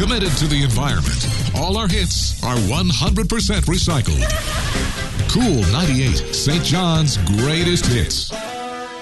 committed to the environment. All our hits are 100% recycled. Cool 98, St. John's greatest hits.